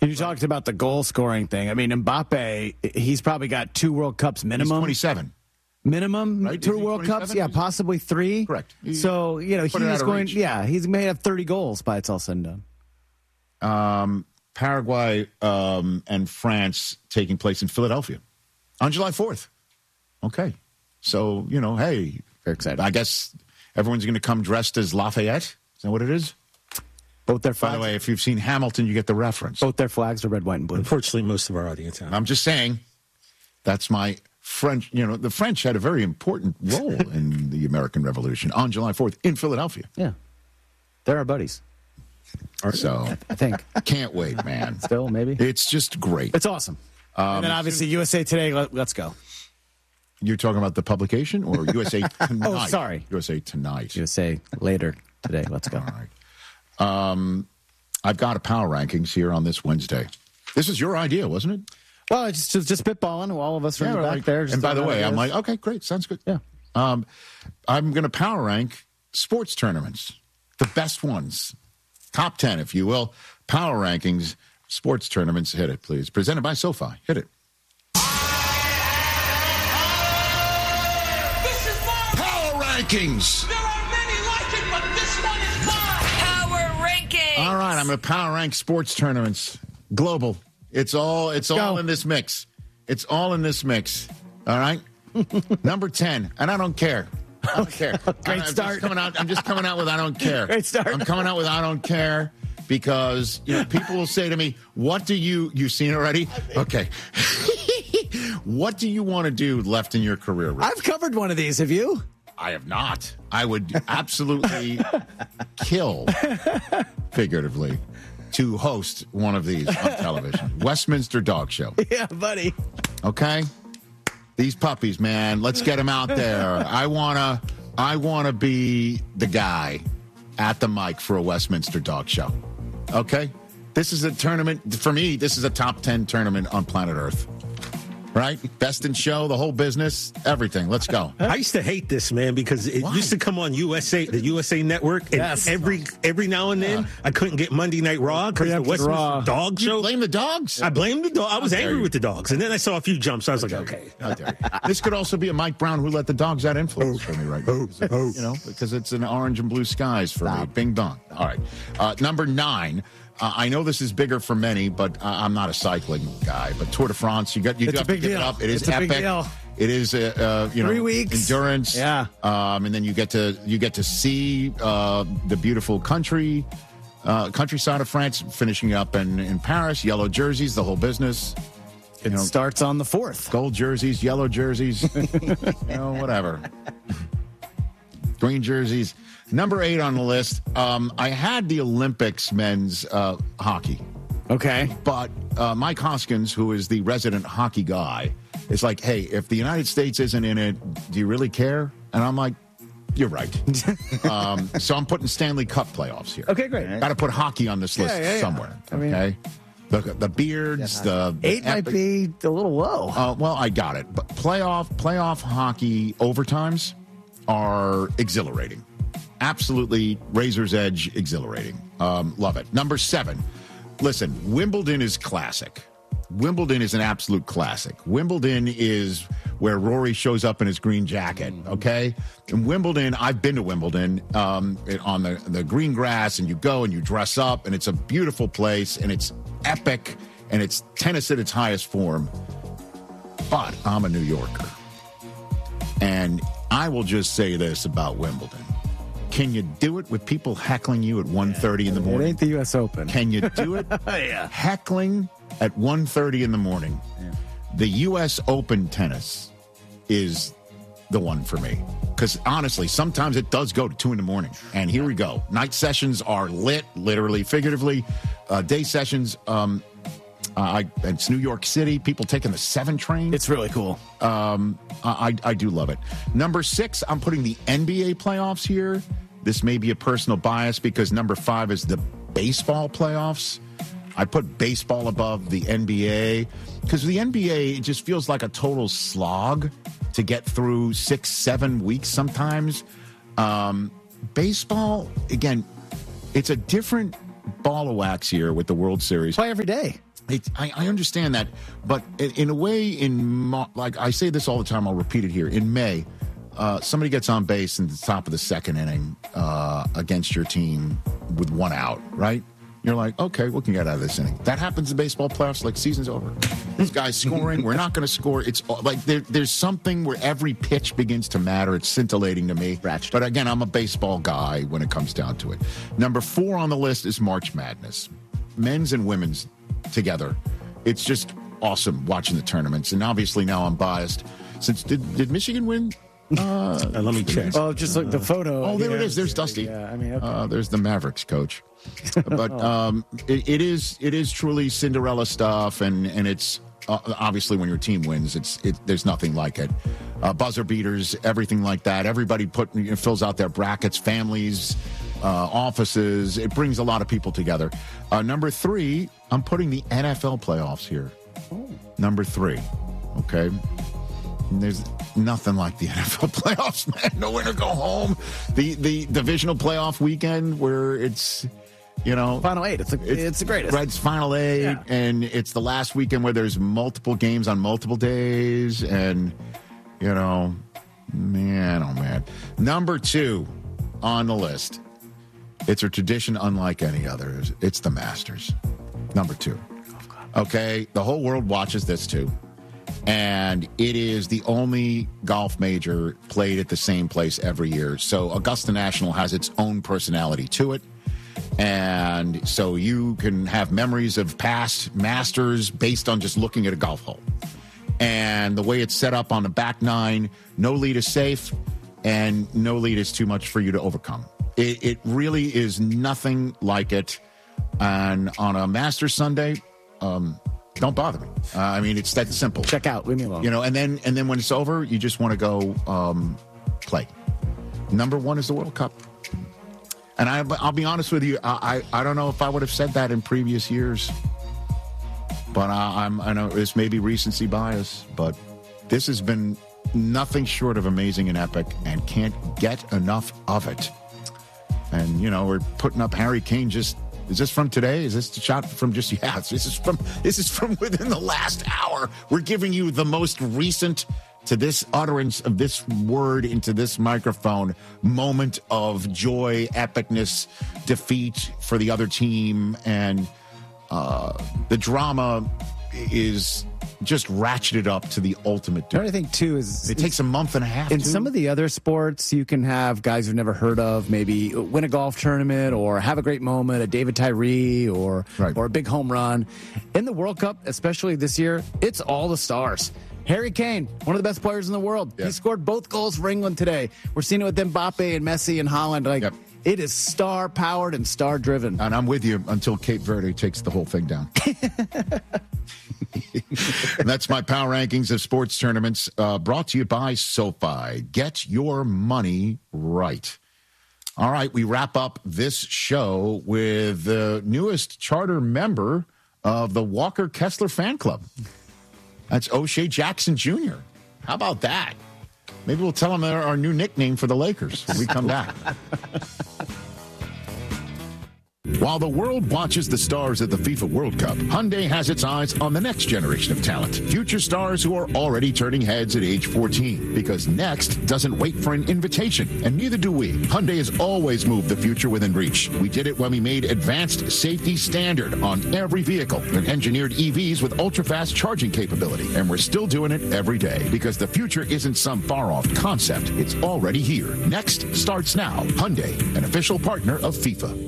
You talked about the goal scoring thing. I mean, Mbappe, he's probably got 2 World Cups minimum. He's 27. Minimum, right? 2 World Cups? Yeah, possibly 3. Correct. So, he's going, he's may have 30 goals by it's all said and done. Paraguay and France taking place in Philadelphia on July 4th. Okay. So, hey. Very excited. I guess everyone's going to come dressed as Lafayette. Is that what it is? Both their flags. By the way, if you've seen Hamilton, you get the reference. Both their flags are red, white, and blue. Unfortunately, most of our audience have. I'm just saying, that's my French. The French had a very important role in the American Revolution on July 4th in Philadelphia. Yeah. They're our buddies. So, I think. Can't wait, man. Still, maybe? It's just great. It's awesome. And then obviously USA Today, let's go. You're talking about the publication or USA Tonight? Oh, sorry. USA Tonight. USA later today. Let's go. All right. I've got a power rankings here on this Wednesday. This is your idea, wasn't it? Well, just spitballing. All of us are in the back there. And by the way, I'm like, okay, great. Sounds good. Yeah. I'm going to power rank sports tournaments, the best ones. Top 10, if you will. Power rankings, sports tournaments. Hit it, please. Presented by SoFi. Hit it. This is my Power rankings. There are many like it, but this one is mine. Power Rankings. All right, I'm going to power rank sports tournaments. Global. It's all in this mix. It's all in this mix. All right? Number 10, and I don't care. I don't care. Great start. I'm just coming out with I don't care. Great start. I'm coming out with I don't care because people will say to me, "What do you've seen already?" Okay. What do you want to do left in your career, Rick? I've covered one of these. Have you? I have not. I would absolutely kill, figuratively, to host one of these on television. Westminster Dog Show. Yeah, buddy. Okay? These puppies, man, let's get them out there. I wanna be the guy at the mic for a Westminster Dog Show. Okay? This is a tournament, for me, this is a top 10 tournament on planet Earth. Right? Best in show, the whole business, everything. Let's go. I used to hate this, man, because it used to come on the USA Network, and Yes. every now and then I couldn't get Monday Night Raw because the Preempted Raw. Westminster Dog You Show. blame the dogs? I blamed the dog. I was How dare angry you. with the dogs, and then I saw a few jumps. I was like, okay. How dare you. This could also be a Mike Brown who let the dogs out influence for me right now. Because it's an orange and blue skies for me. Bing bong. All right. Number 9. I know this is bigger for many, but I'm not a cycling guy. But Tour de France, you do a have to big give it deal. up. It is It's a epic. big deal. It is 3 weeks. endurance. Yeah. And then you get to see the beautiful countryside of France, finishing up in Paris. Yellow jerseys, the whole business. It starts on the 4th. Gold jerseys, yellow jerseys, whatever. Green jerseys. Number 8 on the list. I had the Olympics men's hockey. Okay. But Mike Hoskins, who is the resident hockey guy, is like, hey, if the United States isn't in it, do you really care? And I'm like, you're right. So I'm putting Stanley Cup playoffs here. Okay, great. Got to put hockey on this list somewhere. I mean, okay. The beards, the 8 might be a little low. well, I got it. But playoff hockey overtimes are exhilarating. Absolutely razor's edge exhilarating. Love it. Number 7. Listen, Wimbledon is classic. Wimbledon is an absolute classic. Wimbledon is where Rory shows up in his green jacket, okay? In Wimbledon, I've been to Wimbledon on the green grass, and you go and you dress up, and it's a beautiful place, and it's epic, and it's tennis at its highest form. But I'm a New Yorker. And I will just say this about Wimbledon. Can you do it with people heckling you at 1:30 in the morning? It ain't the U.S. Open. Can you do it? Yeah. Heckling at 1:30 in the morning. Yeah. The U.S. Open tennis is the one for me. Because honestly, sometimes it does go to 2 in the morning. And here we go. Night sessions are lit, literally, figuratively. Day sessions, it's New York City. People taking the 7 train. It's really cool. I do love it. Number 6, I'm putting the NBA playoffs here. This may be a personal bias because number 5 is the baseball playoffs. I put baseball above the NBA because the NBA, it just feels like a total slog to get through 6-7 weeks sometimes. Baseball, again, it's a different ball of wax here with the World Series. Play every day. I understand that, but in a way, like I say this all the time, I'll repeat it here. In May, somebody gets on base in the top of the second inning against your team with one out, right? You're like, okay, we can get out of this inning. That happens in baseball playoffs, like season's over. This guy's scoring. We're not going to score. It's like there's something where every pitch begins to matter. It's scintillating to me. Ratchet. But again, I'm a baseball guy when it comes down to it. Number 4 on the list is March Madness. Men's and women's together. It's just awesome watching the tournaments. And obviously now I'm biased. Since did Michigan win? Let me check. Oh, just look the photo. Oh, there it is. There's Dusty. Yeah, I mean, okay. There's the Mavericks coach. But it is truly Cinderella stuff, and it's obviously when your team wins, there's nothing like it. Buzzer beaters, everything like that. Everybody fills out their brackets, families, offices. It brings a lot of people together. Number 3, I'm putting the NFL playoffs here. Number 3, okay. There's nothing like the NFL playoffs, man. No winner, go home. The divisional playoff weekend where it's, Final 8. It's the greatest. Right, it's Final 8, yeah. And it's the last weekend where there's multiple games on multiple days, and man, oh man. Number 2 on the list. It's a tradition unlike any other. It's the Masters. Number 2. Okay, the whole world watches this too. And it is the only golf major played at the same place every year. So Augusta National has its own personality to it. And so you can have memories of past Masters based on just looking at a golf hole. And the way it's set up on the back 9, no lead is safe, and no lead is too much for you to overcome. It really is nothing like it. And on a Masters Sunday, don't bother me. I mean, it's that simple. Check out. Leave me alone. And then when it's over, you just want to go play. Number 1 is the World Cup. And I'll be honest with you. I don't know if I would have said that in previous years. But I know this may be recency bias, but this has been nothing short of amazing and epic, and can't get enough of it. And we're putting up Harry Kane. Is this from today? Is this the shot from just? Yeah, this is from within the last hour. We're giving you the most recent to this utterance of this word into this microphone moment of joy, epicness, defeat for the other team, and the drama is just ratcheted up to the ultimate. What I think too is it takes a month and a half. In some of the other sports, you can have guys you've never heard of maybe win a golf tournament or have a great moment, a David Tyree or a big home run. In the World Cup, especially this year, it's all the stars. Harry Kane, one of the best players in the world. Yeah. He scored both goals for England today. We're seeing it with Mbappe and Messi and Haaland. It is star-powered and star-driven. And I'm with you until Cape Verde takes the whole thing down. And that's my power rankings of sports tournaments, brought to you by SoFi. Get your money right. All right, we wrap up this show with the newest charter member of the Walker Kessler fan club. That's O'Shea Jackson Jr. How about that? Maybe we'll tell them our new nickname for the Lakers when we come back. While the world watches the stars at the FIFA World Cup, Hyundai has its eyes on the next generation of talent. Future stars who are already turning heads at age 14. Because next doesn't wait for an invitation, and neither do we. Hyundai has always moved the future within reach. We did it when we made advanced safety standard on every vehicle and engineered EVs with ultra-fast charging capability. And we're still doing it every day because the future isn't some far-off concept. It's already here. Next starts now. Hyundai, an official partner of FIFA.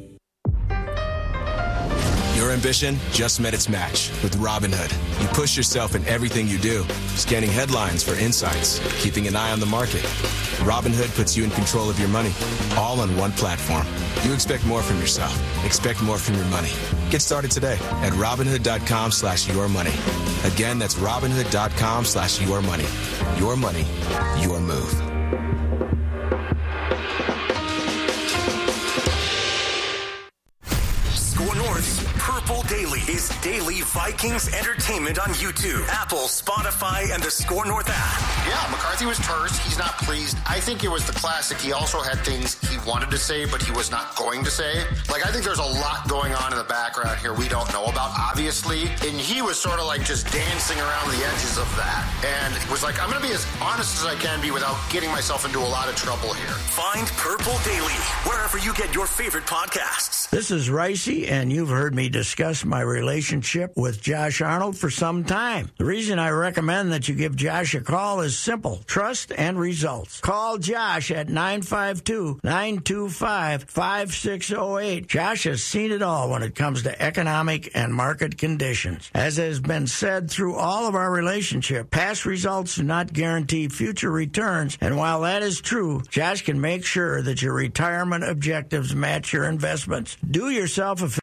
Your ambition just met its match with Robinhood. You push yourself in everything you do, scanning headlines for insights, keeping an eye on the market. Robinhood puts you in control of your money, all on one platform. You expect more from yourself. Expect more from your money. Get started today at Robinhood.com/yourmoney. Again, that's Robinhood.com/yourmoney. Your money, your move. Purple Daily is daily Vikings entertainment on YouTube, Apple, Spotify, and the Score North app. Yeah, McCarthy was terse. He's not pleased. I think it was the classic. He also had things he wanted to say, but he was not going to say. Like, I think there's a lot going on in the background here we don't know about, obviously. And he was sort of like just dancing around the edges of that. And it was like, I'm going to be as honest as I can be without getting myself into a lot of trouble here. Find Purple Daily wherever you get your favorite podcasts. This is Ricey, and you've heard me discuss my relationship with Josh Arnold for some time. The reason I recommend that you give Josh a call is simple: trust and results. Call Josh at 952-925-5608. Josh has seen it all when it comes to economic and market conditions. As has been said through all of our relationship, past results do not guarantee future returns, and while that is true, Josh can make sure that your retirement objectives match your investments. Do yourself a